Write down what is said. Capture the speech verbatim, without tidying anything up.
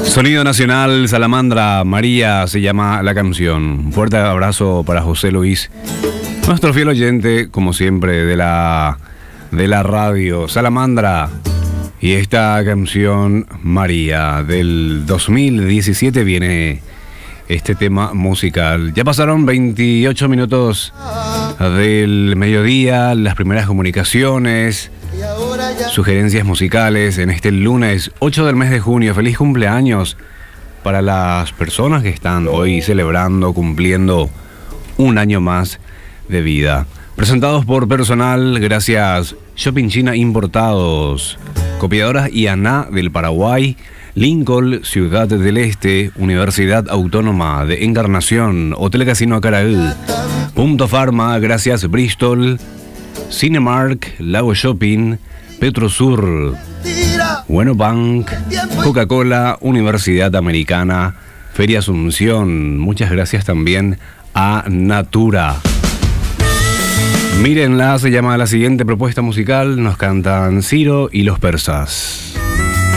Sonido Nacional, Salamandra, María se llama la canción. Un fuerte abrazo para José Luis, nuestro fiel oyente, como siempre, de la, de la radio Salamandra. Y esta canción, María, del dos mil diecisiete, viene este tema musical. Ya pasaron veintiocho minutos del mediodía, las primeras comunicaciones, sugerencias musicales en este lunes ocho del mes de junio. Feliz cumpleaños para las personas que están hoy celebrando, cumpliendo un año más de vida. Presentados por personal, gracias Shopping China Importados, Copiadoras I A N A del Paraguay, Lincoln, Ciudad del Este, Universidad Autónoma de Encarnación, Hotel Casino Acaraú, Punto Pharma, gracias Bristol, Cinemark, Lago Shopping, Petrosur, Bueno Bank, Coca-Cola, Universidad Americana, Feria Asunción. Muchas gracias también a Natura. Mírenla, se llama la siguiente propuesta musical. Nos cantan Ciro y los Persas.